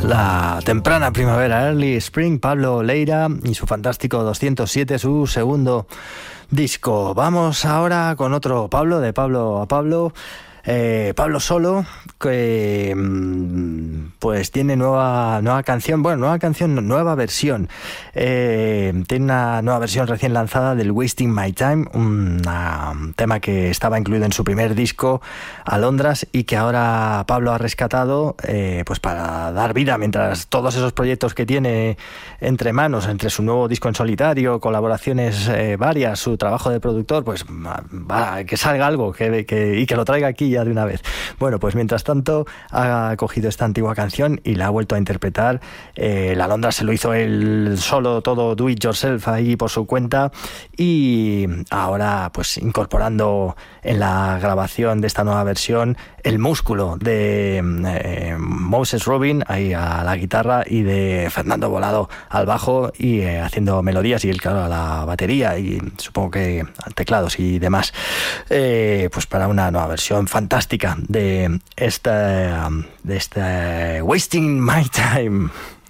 La temprana primavera, Early Spring, Pablo Leira y su fantástico 207, su segundo disco. Vamos ahora con otro Pablo, de Pablo a Pablo. Pablo Solo, que pues tiene nueva canción, nueva versión. Tiene una nueva versión recién lanzada del Wasting My Time, un tema que estaba incluido en su primer disco, Alondras, y que ahora Pablo ha rescatado pues para dar vida, mientras todos esos proyectos que tiene entre manos, entre su nuevo disco en solitario, colaboraciones varias, su trabajo de productor, pues que salga algo y que lo traiga aquí ya de una vez. Bueno, pues mientras tanto ha cogido esta antigua canción y la ha vuelto a interpretar. La Alondra se lo hizo él solo, todo do it yourself ahí por su cuenta, y ahora pues incorporando en la grabación de esta nueva versión el músculo de Moses Rubin ahí a la guitarra y de Fernando Volado al bajo y haciendo melodías, y él claro a la batería y supongo que teclados y demás, pues para una nueva versión fantástica de esta Wasting My Time.